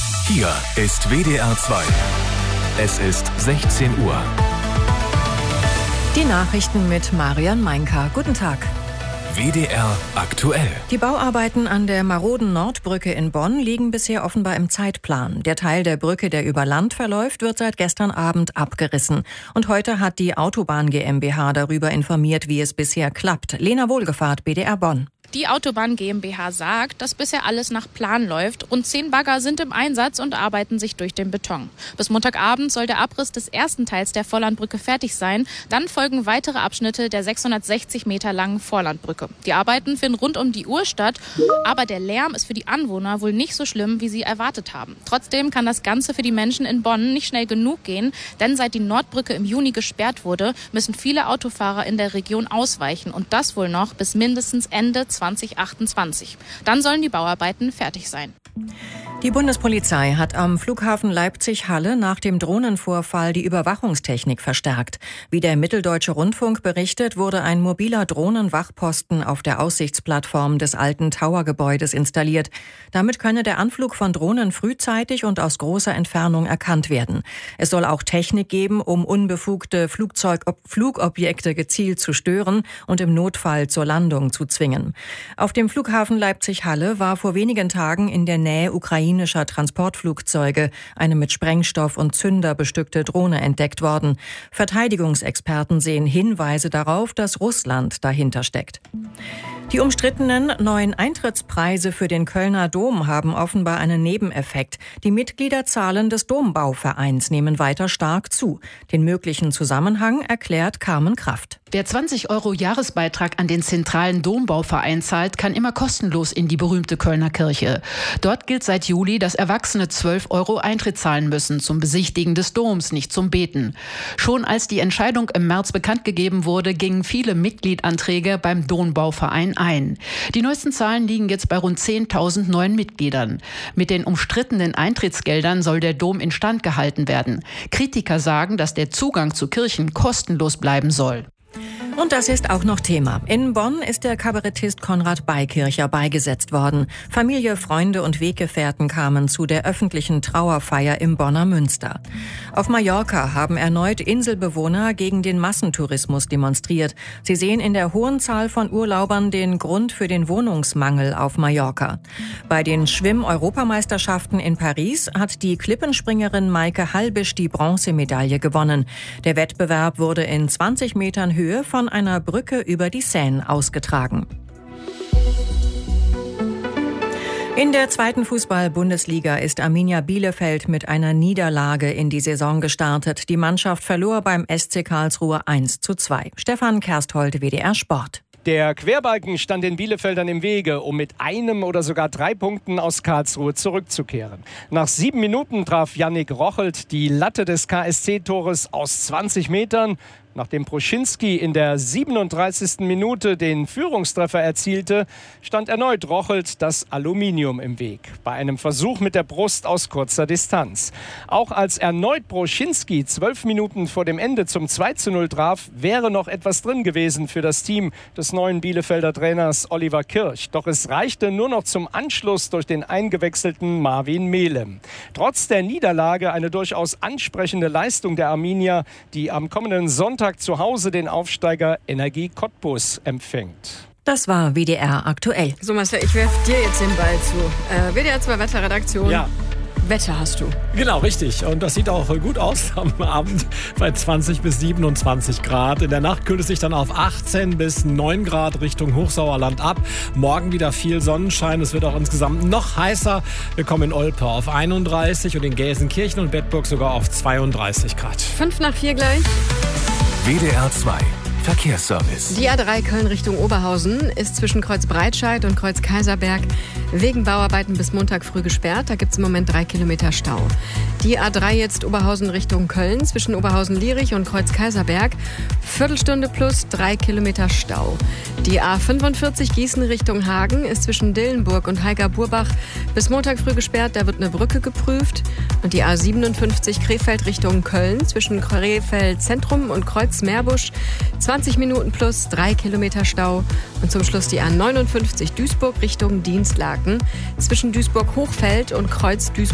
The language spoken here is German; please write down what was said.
Hier ist WDR 2. Es ist 16 Uhr. Die Nachrichten mit Marian Meinka. Guten Tag. WDR aktuell. Die Bauarbeiten an der maroden Nordbrücke in Bonn liegen bisher offenbar im Zeitplan. Der Teil der Brücke, der über Land verläuft, wird seit gestern Abend abgerissen. Und heute hat die Autobahn GmbH darüber informiert, wie es bisher klappt. Lena Wohlgefahrt, BDR Bonn. Die Autobahn GmbH sagt, dass bisher alles nach Plan läuft. Rund 10 Bagger sind im Einsatz und arbeiten sich durch den Beton. Bis Montagabend soll der Abriss des ersten Teils der Vorlandbrücke fertig sein. Dann folgen weitere Abschnitte der 660 Meter langen Vorlandbrücke. Die Arbeiten finden rund um die Uhr statt, aber der Lärm ist für die Anwohner wohl nicht so schlimm, wie sie erwartet haben. Trotzdem kann das Ganze für die Menschen in Bonn nicht schnell genug gehen, denn seit die Nordbrücke im Juni gesperrt wurde, müssen viele Autofahrer in der Region ausweichen und das wohl noch bis mindestens Ende 2028. Dann sollen die Bauarbeiten fertig sein. Die Bundespolizei hat am Flughafen Leipzig-Halle nach dem Drohnenvorfall die Überwachungstechnik verstärkt. Wie der Mitteldeutsche Rundfunk berichtet, wurde ein mobiler Drohnenwachposten auf der Aussichtsplattform des alten Towergebäudes installiert. Damit könne der Anflug von Drohnen frühzeitig und aus großer Entfernung erkannt werden. Es soll auch Technik geben, um unbefugte Flugobjekte gezielt zu stören und im Notfall zur Landung zu zwingen. Auf dem Flughafen Leipzig-Halle war vor wenigen Tagen in der Nähe ukrainischer Transportflugzeuge eine mit Sprengstoff und Zünder bestückte Drohne entdeckt worden. Verteidigungsexperten sehen Hinweise darauf, dass Russland dahinter steckt. Die umstrittenen neuen Eintrittspreise für den Kölner Dom haben offenbar einen Nebeneffekt. Die Mitgliederzahlen des Dombauvereins nehmen weiter stark zu. Den möglichen Zusammenhang erklärt Carmen Kraft. Wer 20 € Jahresbeitrag an den zentralen Dombauverein zahlt, kann immer kostenlos in die berühmte Kölner Kirche. Dort gilt seit Juli, dass Erwachsene 12 € Eintritt zahlen müssen zum Besichtigen des Doms, nicht zum Beten. Schon als die Entscheidung im März bekannt gegeben wurde, gingen viele Mitgliedanträge beim Dombauverein ein. Die neuesten Zahlen liegen jetzt bei rund 10.000 neuen Mitgliedern. Mit den umstrittenen Eintrittsgeldern soll der Dom instand gehalten werden. Kritiker sagen, dass der Zugang zu Kirchen kostenlos bleiben soll. Und das ist auch noch Thema. In Bonn ist der Kabarettist Konrad Beikircher beigesetzt worden. Familie, Freunde und Weggefährten kamen zu der öffentlichen Trauerfeier im Bonner Münster. Auf Mallorca haben erneut Inselbewohner gegen den Massentourismus demonstriert. Sie sehen in der hohen Zahl von Urlaubern den Grund für den Wohnungsmangel auf Mallorca. Bei den Schwimm-Europameisterschaften in Paris hat die Klippenspringerin Maike Halbisch die Bronzemedaille gewonnen. Der Wettbewerb wurde in 20 Metern Höhe von einer Brücke über die Seine ausgetragen. In der zweiten Fußball-Bundesliga ist Arminia Bielefeld mit einer Niederlage in die Saison gestartet. Die Mannschaft verlor beim SC Karlsruhe 1:2. Stefan Kersthold, WDR Sport. Der Querbalken stand den Bielefeldern im Wege, um mit einem oder sogar 3 Punkten aus Karlsruhe zurückzukehren. Nach 7 Minuten traf Yannick Rochelt die Latte des KSC-Tores aus 20 Metern. Nachdem Proschinski in der 37. Minute den Führungstreffer erzielte, stand erneut Rochelt das Aluminium im Weg. Bei einem Versuch mit der Brust aus kurzer Distanz. Auch als erneut Proschinski 12 Minuten vor dem Ende zum 2:0 traf, wäre noch etwas drin gewesen für das Team des neuen Bielefelder Trainers Oliver Kirch. Doch es reichte nur noch zum Anschluss durch den eingewechselten Marvin Mehlem. Trotz der Niederlage eine durchaus ansprechende Leistung der Arminia, die am kommenden Sonntag zu Hause den Aufsteiger Energie Cottbus empfängt. Das war WDR aktuell. So Marcel, ich werfe dir jetzt den Ball zu. WDR 2 Wetterredaktion. Ja. Wetter hast du. Genau, richtig. Und das sieht auch gut aus am Abend bei 20 bis 27 Grad. In der Nacht kühlt es sich dann auf 18 bis 9 Grad Richtung Hochsauerland ab. Morgen wieder viel Sonnenschein. Es wird auch insgesamt noch heißer. Wir kommen in Olpe auf 31 und in Gelsenkirchen und Bedburg sogar auf 32 Grad. 5:04 gleich. WDR 2 Verkehrsservice. Die A3 Köln Richtung Oberhausen ist zwischen Kreuz Breitscheid und Kreuz Kaiserberg wegen Bauarbeiten bis Montag früh gesperrt. Da gibt es im Moment 3 Kilometer Stau. Die A3 jetzt Oberhausen Richtung Köln zwischen Oberhausen-Lierich und Kreuz Kaiserberg. Viertelstunde plus 3 Kilometer Stau. Die A45 Gießen Richtung Hagen ist zwischen Dillenburg und Heiger-Burbach bis Montag früh gesperrt. Da wird eine Brücke geprüft. Und die A57 Krefeld Richtung Köln zwischen Krefeld Zentrum und Kreuz Meerbusch 20 Minuten plus 3 Kilometer Stau. Und zum Schluss die A59 Duisburg Richtung Dienstlaken zwischen Duisburg-Hochfeld und Kreuz Duisburg